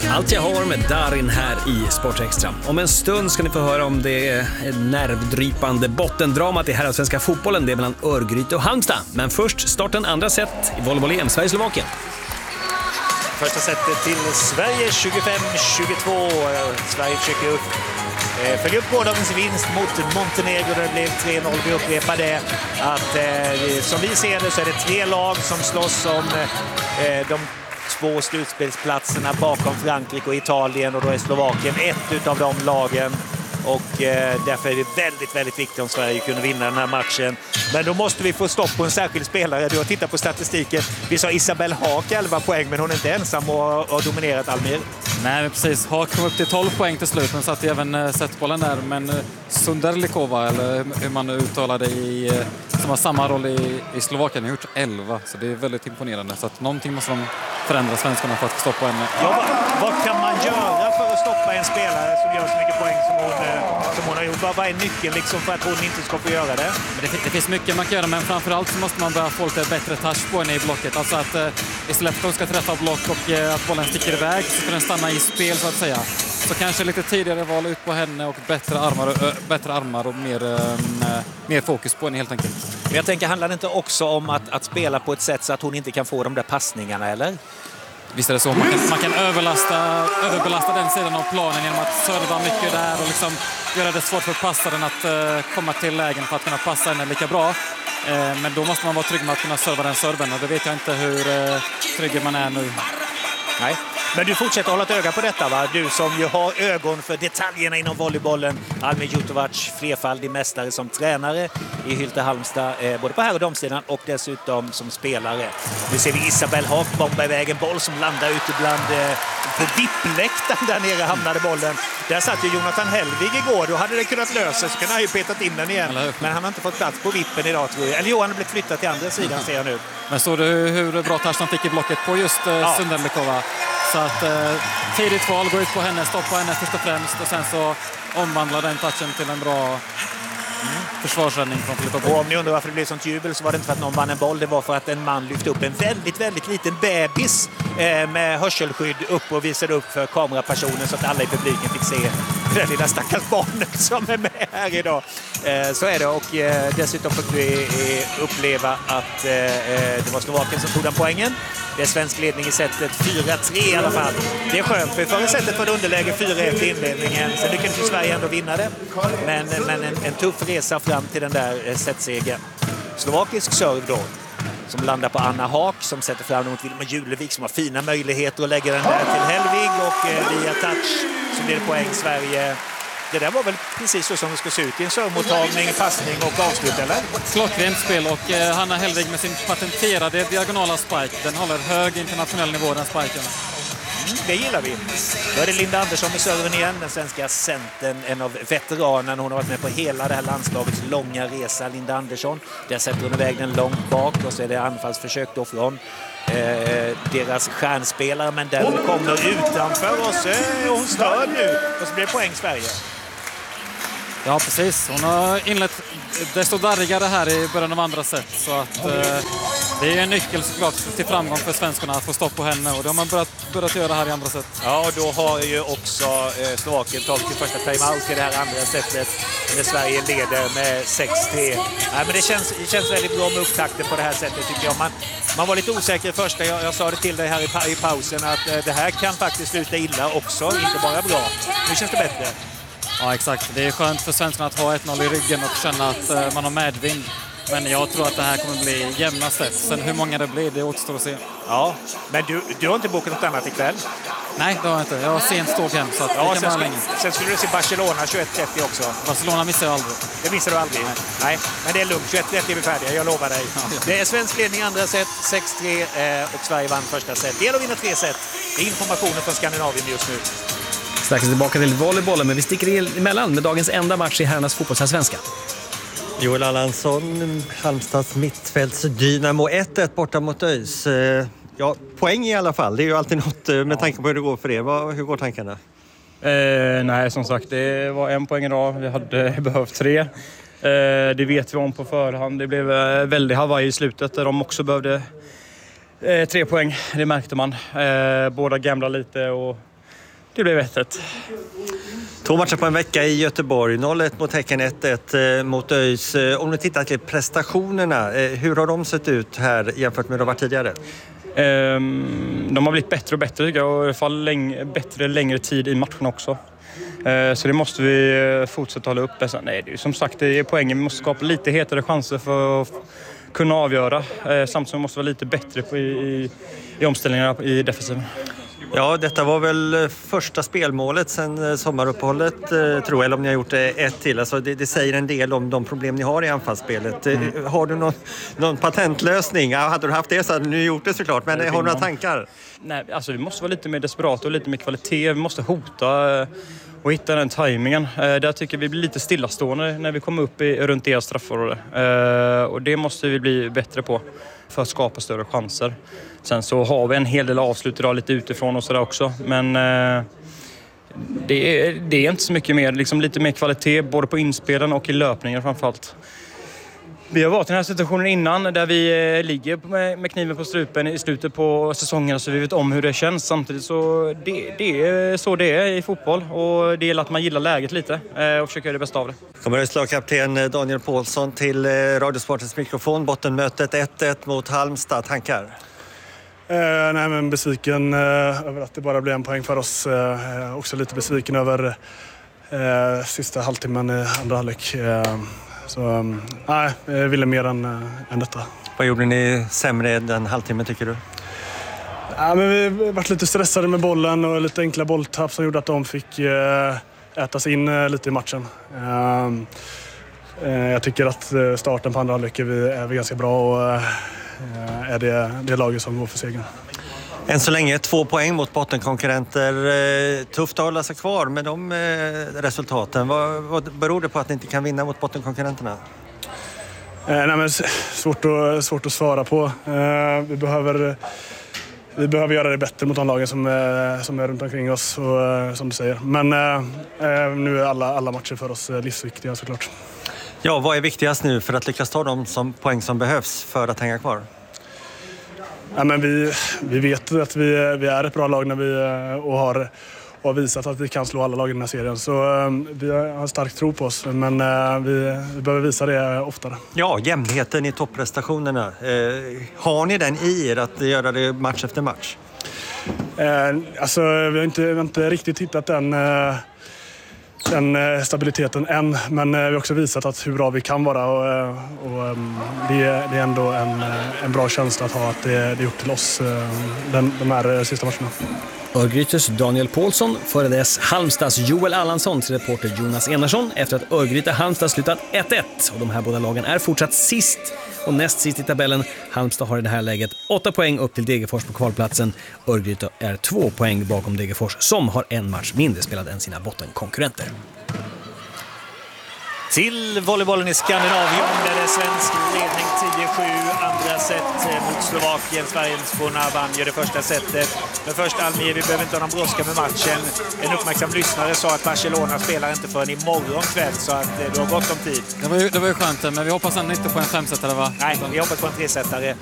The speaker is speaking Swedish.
Allt jag har med Darin här i Sportextra. Om en stund ska ni få höra om det nervdrypande bottendramat i herrallsvenska fotbollen. Det är mellan Örgryte och Halmstad. Men först starten andra set i volleyboll-EM Sverige-Slovakien. Första setet till Sverige 25-22. Sverige försöker följa upp gårdagens vinst mot Montenegro. Det blev 3-0. Vi upprepar det. Att, som vi ser det så är det 3 lag som slåss om de 2 slutspelsplatserna bakom Frankrike och Italien. Och då är Slovakien ett av de lagen. Och därför är det väldigt, väldigt viktigt om Sverige kunde vinna den här matchen. Men då måste vi få stopp på en särskild spelare. Du har tittat på statistiken. Vi sa Isabelle Haak 11 poäng, men hon är inte ensam och har dominerat Almir. Nej, precis. Haak kom upp till 12 poäng till slut, men satt även setbollen där. Men Sunderlikova, eller hur man uttalar det, som har samma roll i Slovakien, har gjort 11. Så det är väldigt imponerande. Så att någonting måste de förändra svenskarna för att stoppa henne. Ja, vad kan man göra för att stoppa en spelare som gör så mycket poäng som hon har gjort? Vad är nyckeln liksom för att hon inte ska få göra det? Det finns mycket man kan göra, men framförallt så måste man börja få lite bättre touch på henne i blocket. Alltså att istället för att hon ska träffa block och att bollen sticker iväg så ska den stanna i spel så att säga. Så kanske lite tidigare val ut på henne och bättre armar och mer fokus på henne helt enkelt. Men jag tänker, handlar det inte också om att spela på ett sätt så att hon inte kan få de där passningarna, eller? Visst är det så. Man kan överbelasta den sidan av planen genom att serva mycket där och liksom göra det svårt för passaren att komma till lägen för att kunna passa henne lika bra. Men då måste man vara trygg med att kunna serva den serven, och det vet jag inte hur trygg man är nu. Nej. Men du fortsätter hålla ett öga på detta, va? Du som ju har ögon för detaljerna inom volleybollen. Almir Jutovac, flerfaldig mästare som tränare i Hylte Halmstad, både på här- och damsidan och dessutom som spelare. Nu ser vi Isabelle Haak bomba iväg en boll som landar ute bland på vippläktaren där nere hamnade bollen. Där satt ju Jonathan Helvig igår, då hade det kunnat lösa, så kunde han ju petat in den igen. Men han har inte fått plats på vippen idag, tror jag. Eller Johan har blivit flyttat till andra sidan, ser jag nu. Men såg du hur bra touch de fick i blocket på just Sunderlikova? Så att tidigt val, gå ut på henne, stoppa henne först och främst, och sen så omvandla den touchen till en bra försvarsräddning från Filippa Bo. Och om ni undrar varför det blev sånt jubel, så var det inte för att någon vann en boll. Det var för att en man lyfte upp en väldigt, väldigt liten bebis med hörselskydd upp och visade upp för kamerapersonen så att alla i publiken fick se det lilla stackars barnet som är med här idag. Så är det, och dessutom fick vi uppleva att det var Slovakien som tog den poängen. Det är svensk ledning i setet 4-3 i alla fall. Det är skönt, för förra setet var det underläge 4-1 i inledningen. Sen lyckades ju Sverige ändå vinna det. Men en tuff resa fram till den där setsegen. Slovakisk serve då, som landar på Anna Haak, som sätter fram mot Vilma Julevik, som har fina möjligheter att lägga den där till Helvig, och via touch så blir det poäng Sverige. Det där var väl precis så som det ska se ut i en servemottagning, passning och avslut, eller? Klockrent spel, och Hanna Helvig med sin patenterade diagonala spike, den håller hög internationell nivå, den spiken. Det gillar vi. Då är det Linda Andersson med serven igen, den svenska centern, en av veteranerna. Hon har varit med på hela det här landslagets långa resa, Linda Andersson. Där sätter hon iväg den långt bak, och så är det anfallsförsök då från deras stjärnspelare, men den kommer utanför oss. Hon stör nu, och så blir det poäng Sverige. Ja, precis. Hon har inlett desto darrigare här i början av andra set. Så att det är en nyckel såklart till framgång för svenskarna att få stopp på henne. Och det har man börjat göra här i andra set. Ja, och då har ju också Slovakien tagit sin första timeout i det här andra setet. När Sverige leder med 6-3. Nej, men det känns väldigt bra med upptakten på det här sättet, tycker jag. Man var lite osäker i första. Jag sa det till dig här i pausen att det här kan faktiskt sluta illa också. Inte bara bra. Nu känns det bättre. Ja, exakt. Det är skönt för svenskarna att ha 1-0 i ryggen och känna att man har medvind. Men jag tror att det här kommer bli jämna set. Sen hur många det blir, det återstår att se. Ja, men du har inte bokat något annat ikväll? Nej, det har jag inte. Jag har sent ståg hem, så att ja, det kan vara länge. Sen skulle du se Barcelona 21:30 också. Barcelona missar jag aldrig. Det missar du aldrig? Nej, men det är lugnt. 21:30 är vi färdiga, jag lovar dig. Ja. Det är svensk ledning i andra set, 6-3, och Sverige vann första set. Det gäller att vinna 3 set. Det är informationen från Skandinavien just nu. Strax tillbaka till volleybollen, men vi sticker emellan med dagens enda match i herrarnas fotbollsallsvenska. Joel Allansson, Halmstads mittfälts Dynamo 1-1 borta mot ÖIS. Ja, poäng i alla fall. Det är ju alltid något med tanke på hur det går för er. Hur går tankarna? Nej, som sagt, det var 1 poäng idag. Vi hade behövt 3. Det vet vi om på förhand. Det blev väldigt Hawaii i slutet där de också behövde 3 poäng. Det märkte man. Båda gamla lite och det blev 1-1. 2 matcher på en vecka i Göteborg. 0-1 mot Häcken, 1-1 mot ÖIS. Om du tittar till prestationerna, hur har de sett ut här jämfört med hur de var tidigare? De har blivit bättre och bättre tycker jag, och i alla fall bättre längre tid i matchen också. Så det måste vi fortsätta hålla uppe. Nej, det är som sagt, det är poängen. Vi måste skapa lite hetare chanser för att kunna avgöra. Samtidigt som vi måste vara lite bättre i omställningarna i defensiven. Ja, detta var väl första spelmålet sedan sommaruppehållet, tror jag, eller om ni har gjort ett till. Alltså det säger en del om de problem ni har i anfallsspelet. Har du någon patentlösning? Ja, hade du haft det så hade du gjort det såklart, men har du några tankar? Nej, alltså vi måste vara lite mer desperata och lite mer kvalitet. Vi måste hota och hitta den tajmingen. Där tycker vi blir lite stillastående när vi kommer upp runt deras straffområde. Och det måste vi bli bättre på för att skapa större chanser. Sen så har vi en hel del avslut idag lite utifrån och sådär också. Men det är inte så mycket mer. Liksom lite mer kvalitet både på inspelen och i löpningen framförallt. Vi har varit i den här situationen innan där vi ligger med kniven på strupen i slutet på säsongen, så vi vet om hur det känns. Samtidigt så det är så det är i fotboll, och det gäller att man gillar läget lite och försöker göra det bästa av det. Kommer ÖIS lagkapten Daniel Paulsson till Radiosportens mikrofon. Bottenmötet 1-1 mot Halmstad. Tankar? Nej, men besviken över att det bara blev en poäng för oss. Också lite besviken över sista halvtimmen i andra halvlek. Så nej, jag ville mer än detta. Vad gjorde ni sämre den halvtimmen tycker du? Ja, men vi varit lite stressade med bollen och lite enkla bolltapp som gjorde att de fick ätas in lite i matchen. Jag tycker att starten på andra halvlek är vi ganska bra och är det laget som går för segern. Än så länge 2 poäng mot bottenkonkurrenter. Tufft att hålla sig kvar med de resultaten. Vad beror det på att ni inte kan vinna mot bottenkonkurrenterna? Nej, men svårt att svara på. Vi behöver göra det bättre mot de lagen som är runt omkring oss, och, som du säger. Men nu är alla matcher för oss livsviktiga såklart. Ja, vad är viktigast nu för att lyckas ta de poäng som behövs för att hänga kvar? Ja, men vi vet att vi är ett bra lag när vi och har visat att vi kan slå alla lag i den här serien. Så vi har en stark tro på oss, men vi behöver visa det oftare. Ja, jämnheten i topprestationerna. Har ni den i er att göra det match efter match? Alltså, vi har inte riktigt hittat den stabiliteten än, men vi har också visat hur bra vi kan vara, och det är ändå en bra känsla att ha att det är gjort till oss de här sista matcherna. Örgrytes Daniel Paulsson före dess Halmstads Joel Allansson till reporter Jonas Enarsson efter att Örgryte Halmstad slutat 1-1, och de här båda lagen är fortsatt sist och näst sist i tabellen. Halmstad har i det här läget 8 poäng upp till Degerfors på kvalplatsen. Örgryte är 2 poäng bakom Degerfors som har en match mindre spelad än sina bottenkonkurrenter. Till volleybollen i Skandinavien där det är svensk ledning 10-7, andra set mot Slovakien. Sverigesborna vann ju det första setet. Men först Almir, vi behöver inte ha någon brådska med matchen. En uppmärksam lyssnare sa att Barcelona spelar inte förrän imorgon kväll, så att du har gott om tid. Det var ju skönt, men vi hoppas ändå inte på en 5-setare, va? Nej, vi hoppas på en 3-setare.